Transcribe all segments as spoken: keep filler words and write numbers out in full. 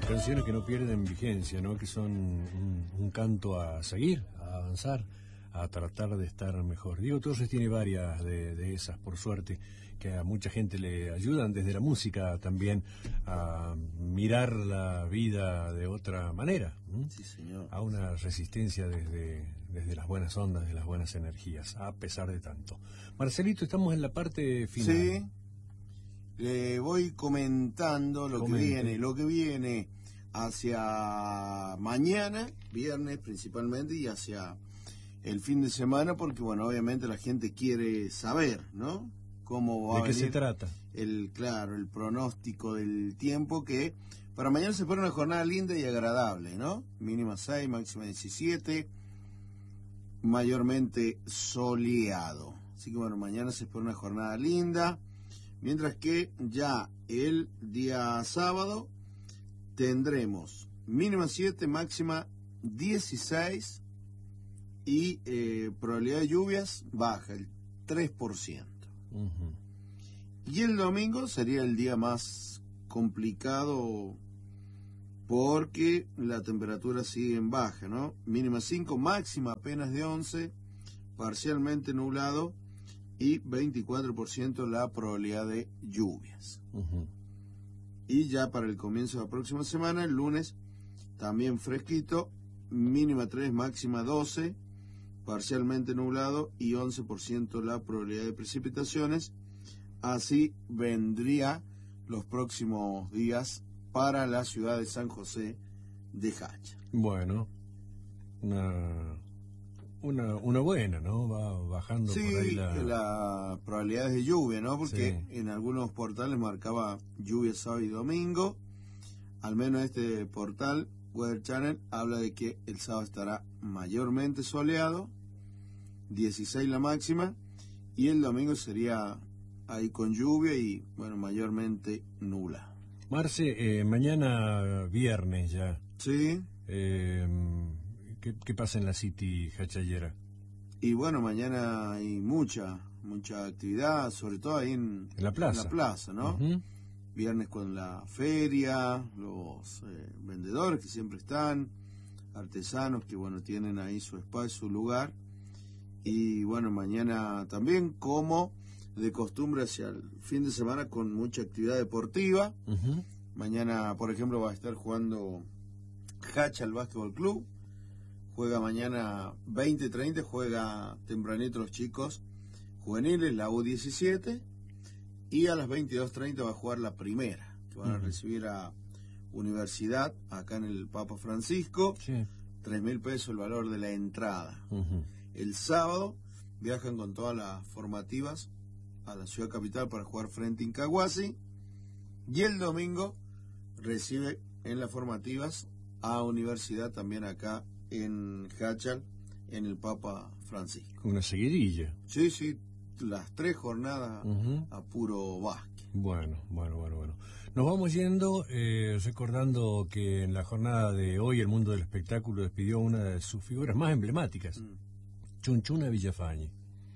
canciones que no pierden vigencia, ¿no? Que son un, un canto a seguir, a avanzar, a tratar de estar mejor. Diego Torres tiene varias de, de esas, por suerte, que a mucha gente le ayudan desde la música también a mirar la vida de otra manera. ¿m? Sí, señor. A una resistencia desde, desde las buenas ondas, de las buenas energías, a pesar de tanto. Marcelito, estamos en la parte final. Sí. Le voy comentando lo Comente. que viene, lo que viene hacia mañana, viernes principalmente, y hacia el fin de semana, porque bueno, obviamente la gente quiere saber, ¿no? Cómo va ¿De a qué venir se trata? el, claro, el pronóstico del tiempo, que para mañana se espera una jornada linda y agradable, ¿no? Mínima seis, máxima diecisiete, mayormente soleado. Así que bueno, mañana se espera una jornada linda. Mientras que ya el día sábado tendremos mínima siete, máxima dieciséis y eh, probabilidad de lluvias baja, el tres por ciento. Uh-huh. Y el domingo sería el día más complicado porque la temperatura sigue en baja, ¿no? Mínima cinco, máxima apenas de once, parcialmente nublado, y veinticuatro por ciento la probabilidad de lluvias. Uh-huh. Y ya para el comienzo de la próxima semana, el lunes, también fresquito, mínima tres, máxima doce, parcialmente nublado y once por ciento la probabilidad de precipitaciones. Así vendría los próximos días para la ciudad de San José de Jacha. Bueno, una... Una, una buena, ¿no? Va bajando sí, por ahí la... la probabilidad de lluvia, ¿no? Porque sí. En algunos portales marcaba lluvia sábado y domingo. Al menos este portal, Weather Channel, habla de que el sábado estará mayormente soleado, dieciséis la máxima, y el domingo sería ahí con lluvia y, bueno, mayormente nula. Marce, eh, mañana viernes ya. Sí. Eh... ¿Qué, ¿Qué pasa en la City Jachallera? Y bueno, mañana hay mucha, mucha actividad, sobre todo ahí en, en la plaza, en la plaza, ¿no? Uh-huh. Viernes con la feria, los eh, vendedores que siempre están, artesanos que bueno, tienen ahí su espacio, su lugar. Y bueno, mañana también, como de costumbre, hacia el fin de semana con mucha actividad deportiva. Uh-huh. Mañana, por ejemplo, va a estar jugando Hacha al Básquetbol Club. Juega mañana veinte treinta, juega tempranito los chicos juveniles, la U diecisiete, y a las veintidós treinta va a jugar la primera, que van uh-huh. a recibir a Universidad, acá en el Papa Francisco, sí. tres mil pesos el valor de la entrada. Uh-huh. El sábado viajan con todas las formativas a la ciudad capital para jugar frente a Incahuasi, y el domingo recibe en las formativas a Universidad también acá en Hachal, en el Papa Francisco. Una seguidilla. Sí, sí, las tres jornadas uh-huh. a puro básquet. Bueno, bueno, bueno, bueno. Nos vamos yendo, eh, recordando que en la jornada de hoy el mundo del espectáculo despidió una de sus figuras más emblemáticas, mm. Chunchuna Villafañe,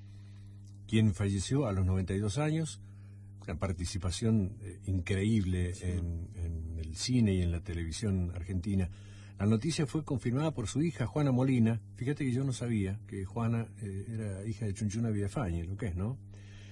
quien falleció a los noventa y dos años, una participación eh, increíble sí. en, en el cine y en la televisión argentina. La noticia fue confirmada por su hija, Juana Molina. Fíjate que yo no sabía que Juana eh, era hija de Chunchuna Villafañe, lo que es, ¿no?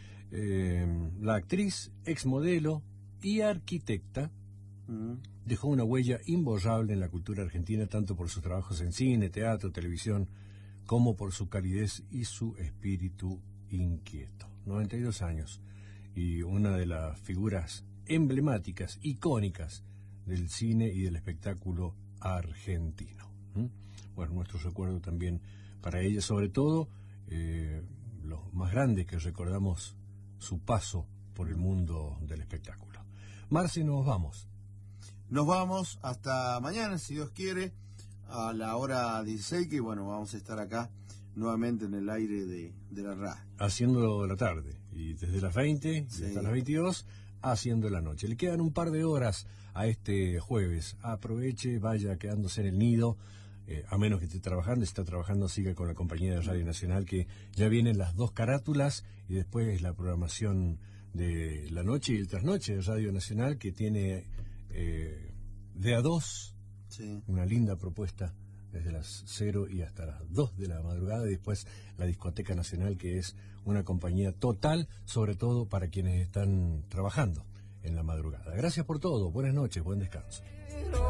Eh, la actriz, exmodelo y arquitecta uh-huh. dejó una huella imborrable en la cultura argentina, tanto por sus trabajos en cine, teatro, televisión, como por su calidez y su espíritu inquieto. noventa y dos años, y una de las figuras emblemáticas, icónicas del cine y del espectáculo argentino. ¿Mm? Bueno, nuestro recuerdo también para ella, sobre todo eh, los más grandes que recordamos su paso por el mundo del espectáculo. Marci, nos vamos. Nos vamos hasta mañana, si Dios quiere, a la hora dieciséis, que bueno, vamos a estar acá nuevamente en el aire de, de la radio. Haciendo la tarde, y desde las veinte sí. y hasta las veintidós, haciendo la noche. Le quedan un par de horas a este jueves. Aproveche, vaya quedándose en el nido, eh, a menos que esté trabajando. Si está trabajando, siga con la compañía de Radio Nacional, que ya vienen las dos carátulas, y después la programación de la noche y el trasnoche de Radio Nacional, que tiene eh, de a dos, Sí. una linda propuesta desde las cero y hasta las dos de la madrugada, y después la Discoteca Nacional, que es una compañía total, sobre todo para quienes están trabajando en la madrugada. Gracias por todo, buenas noches, buen descanso.